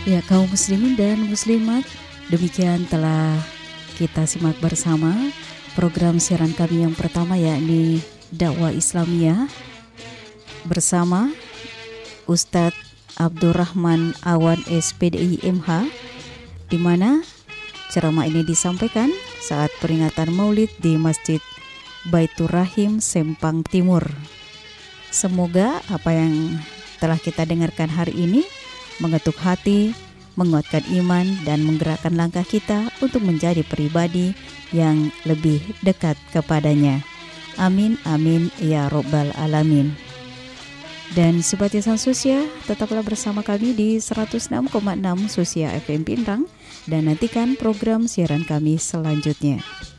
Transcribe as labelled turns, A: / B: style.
A: Ya, kaum muslimin dan muslimat, demikian telah kita simak bersama program siaran kami yang pertama, yakni Dakwah Islamiyah bersama Ustadz Abdurrahman Awan SPDI MH, di mana ceramah ini disampaikan saat peringatan Maulid di Masjid Baitur Rahim Sempang Timur. Semoga apa yang telah kita dengarkan hari ini mengetuk hati, menguatkan iman, dan menggerakkan langkah kita untuk menjadi pribadi yang lebih dekat kepadanya. Amin, amin, ya Rabbal Alamin. Dan simpatisan Susia, tetaplah bersama kami di 106,6 Susia FM Pinrang dan nantikan program siaran kami selanjutnya.